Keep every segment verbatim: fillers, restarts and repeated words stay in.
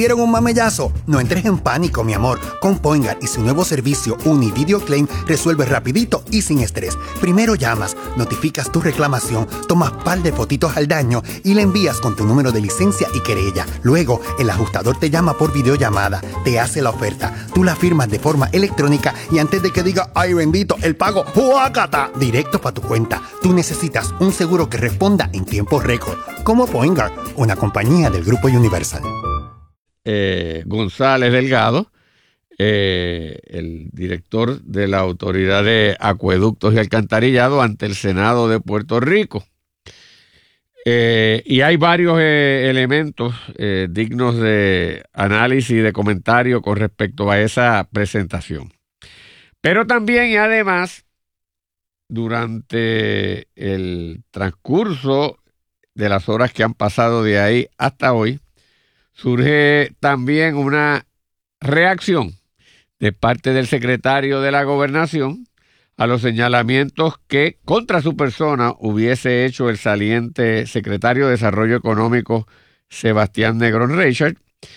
¿Dieron un mamellazo? No entres en pánico, mi amor. Con Poingar y su nuevo servicio Uni Video Claim resuelves rapidito y sin estrés. Primero llamas, notificas tu reclamación, tomas par de fotitos al daño y le envías con tu número de licencia y querella. Luego, el ajustador te llama por videollamada, te hace la oferta, tú la firmas de forma electrónica y antes de que diga, ay bendito, el pago, ¡huácata!, directo para tu cuenta. Tú necesitas un seguro que responda en tiempo récord. Como Poingar, una compañía del Grupo Universal. Eh, González Delgado, eh, el director de la Autoridad de Acueductos y Alcantarillado ante el Senado de Puerto Rico. Eh, y hay varios eh, elementos eh, dignos de análisis y de comentario con respecto a esa presentación. Pero también y además, durante el transcurso de las horas que han pasado de ahí hasta hoy, surge también una reacción de parte del secretario de la Gobernación a los señalamientos que contra su persona hubiese hecho el saliente secretario de Desarrollo Económico Sebastián Negrón Reichard.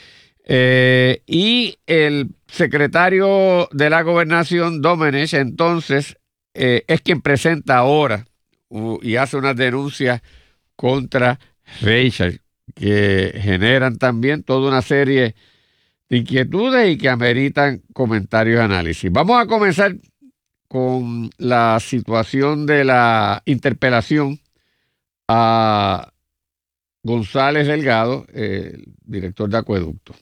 Eh, y el secretario de la Gobernación, Domenech, entonces, eh, es quien presenta ahora uh, y hace unas denuncias contra Reichard, que generan también toda una serie de inquietudes y que ameritan comentarios y análisis. Vamos a comenzar con la situación de la interpelación a González Delgado, eh, director de Acueducto.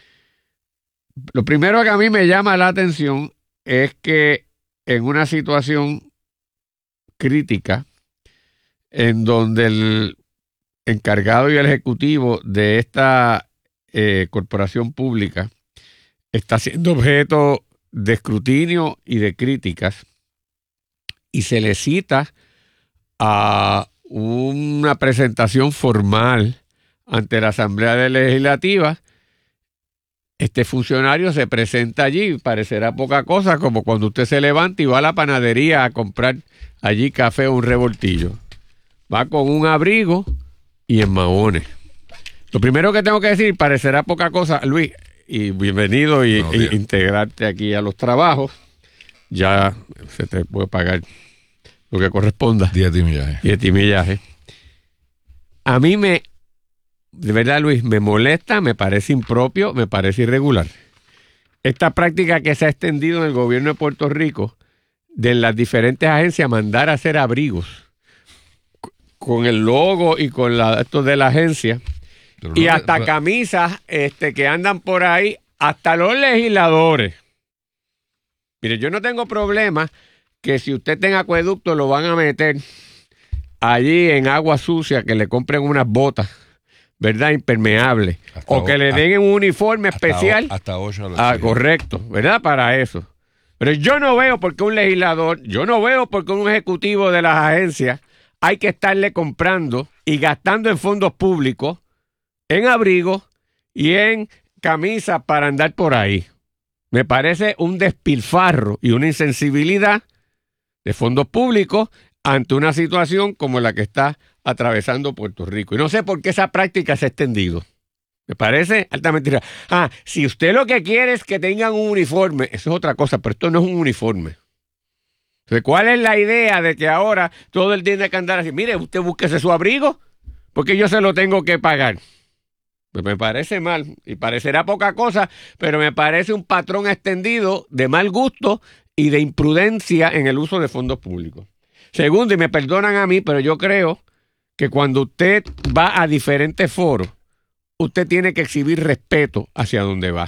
Lo primero que a mí me llama la atención es que en una situación crítica, en donde el encargado y el ejecutivo de esta eh, corporación pública está siendo objeto de escrutinio y de críticas, y se le cita a una presentación formal ante la Asamblea Legislativa, este funcionario se presenta allí, parecerá poca cosa, como cuando usted se levanta y va a la panadería a comprar allí café o un revoltillo. Va con un abrigo y en maones. Lo primero que tengo que decir, parecerá poca cosa, Luis, y bienvenido y, no, y integrarte aquí a los trabajos. Ya se te puede pagar lo que corresponda. Diez de millaje. Diez de millaje. A mí me, de verdad, Luis, me molesta, me parece impropio, me parece irregular. Esta práctica que se ha extendido en el gobierno de Puerto Rico, de las diferentes agencias mandar a hacer abrigos con el logo y con la, esto de la agencia, pero y no, hasta no, camisas este, que andan por ahí, hasta los legisladores. Mire, yo no tengo problema que si usted tenga acueducto lo van a meter allí en agua sucia, que le compren unas botas, ¿verdad?, impermeables, hasta o que le den un uniforme hasta especial. O, hasta ocho ah, correcto, ¿verdad?, para eso. Pero yo no veo por qué un legislador, yo no veo por qué un ejecutivo de las agencias hay que estarle comprando y gastando en fondos públicos, en abrigos y en camisas para andar por ahí. Me parece un despilfarro y una insensibilidad de fondos públicos ante una situación como la que está atravesando Puerto Rico. Y no sé por qué esa práctica se ha extendido. Me parece altamente irreal. Ah, si usted lo que quiere es que tengan un uniforme, eso es otra cosa, pero esto no es un uniforme. Entonces, ¿cuál es la idea de que ahora todo el día tiene que andar así? Mire, usted búsquese su abrigo, porque yo se lo tengo que pagar. Pues me parece mal, y parecerá poca cosa, pero me parece un patrón extendido de mal gusto y de imprudencia en el uso de fondos públicos. Segundo, y me perdonan a mí, pero yo creo que cuando usted va a diferentes foros, usted tiene que exhibir respeto hacia donde va.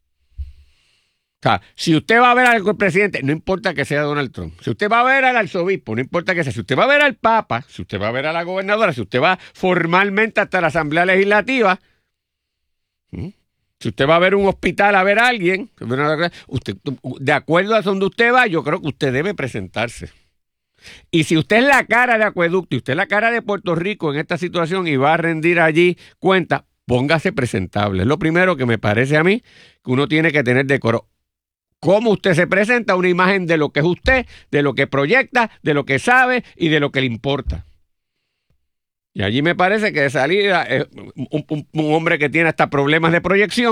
O sea, si usted va a ver al presidente, no importa que sea Donald Trump. Si usted va a ver al arzobispo, no importa que sea. Si usted va a ver al Papa, si usted va a ver a la gobernadora, si usted va formalmente hasta la Asamblea Legislativa, ¿sí?, si usted va a ver un hospital a ver a alguien, usted, de acuerdo a donde usted va, yo creo que usted debe presentarse. Y si usted es la cara de Acueducto y usted es la cara de Puerto Rico en esta situación y va a rendir allí cuenta, póngase presentable. Es lo primero que me parece a mí que uno tiene que tener decoro. Cómo usted se presenta, una imagen de lo que es usted, de lo que proyecta, de lo que sabe y de lo que le importa. Y allí me parece que de salida es un, un, un hombre que tiene hasta problemas de proyección.